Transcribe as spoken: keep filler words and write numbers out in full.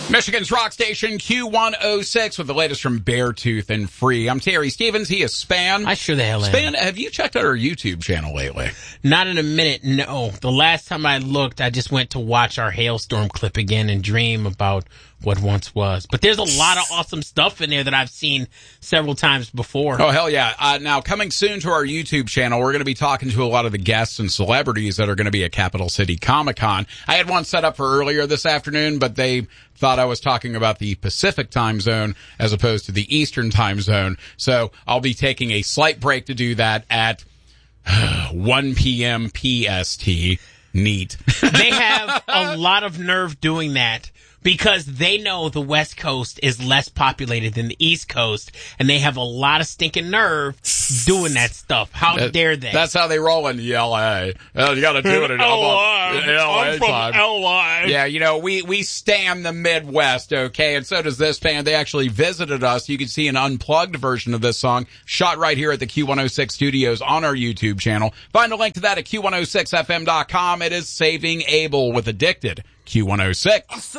Michigan's rock station Q one oh six with the latest from Beartooth and Free. I'm Terry Stevens. He is Span. I sure the hell am. Span, have you checked out our YouTube channel lately? Not in a minute, no. The last time I looked, I just went to watch our Hailstorm clip again and dream about what once was. But there's a lot of awesome stuff in there that I've seen several times before. Oh, hell yeah. Uh, now, coming soon to our YouTube channel, we're going to be talking to a lot of the guests and celebrities that are going to be at Capital City Comic-Con. I had one set up for earlier this afternoon, but they thought I was talking about the Pacific time zone as opposed to the Eastern time zone. So I'll be taking a slight break to do that at one p.m. P S T. Neat. They have a lot of nerve doing that because they know the West Coast is less populated than the East Coast, and they have a lot of stinking nerve doing that stuff. How that, dare they? That's how they roll in L A. Well, you got to do it in L A. I'm from time. L A. Yeah, you know, we, we stand the Midwest, okay? And so does this band. They actually visited us. You can see an unplugged version of this song shot right here at the Q one oh six studios on our YouTube channel. Find a link to that at Q one oh six F M dot com. It is Saving Abel with Addicted. Q one oh six.